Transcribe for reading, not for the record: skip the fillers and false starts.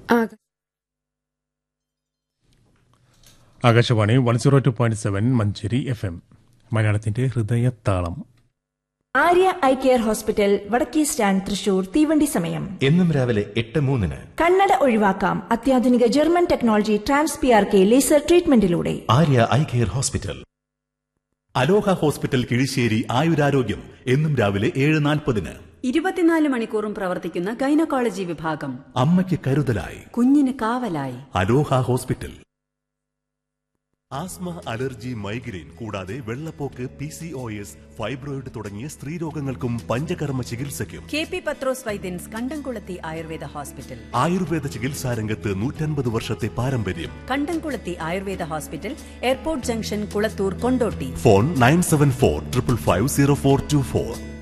Akashvani 102.7 Manjeri FM മലയാളത്തിന്റെ ഹൃദയത്താളം. Arya eye care hospital, വടക്കേ stand, Thrissur. തീവണ്ടി സമയം എന്നും രാവിലെ 8:03. കണ്ണട ഒഴിവാക്കാം അത്യാധുനിക German technology TransPRK laser ട്രീറ്റ്മെന്റിലൂടെ. Arya eye care hospital. അലോഹ ഹോസ്പിറ്റൽ കിഴിശ്ശേരി ആയുരാരോഗ്യം എന്നും രാവിലെ 7:40. 24 മണിക്കൂറും പ്രവർത്തിക്കുന്ന ഗൈനക്കോളജി വിഭാഗം. അമ്മയ്ക്ക് കരുതലായി, കുഞ്ഞിന് കാവലായി. അലോഹ ഹോസ്പിറ്റൽ. ആസ്മ, അലർജി, മൈഗ്രെയിൻ കൂടാതെ വെള്ളപ്പോക്ക്, PCOS, ഫൈബ്രോയിഡ് തുടങ്ങിയ സ്ത്രീരോഗങ്ങൾക്കും പഞ്ചകർമ്മ ചികിത്സയ്ക്കും KP പത്രോസ് വൈദ്യൻസ് കണ്ടംകുളത്തി ആയുർവേദ ഹോസ്പിറ്റൽ. ആയുർവേദ ചികിത്സാരംഗത്ത് 150 വർഷത്തെ പാരമ്പര്യം. കണ്ടംകുളത്തി Ayurveda hospital, airport junction, Kulathur, Kondotty. Phone 9745550424.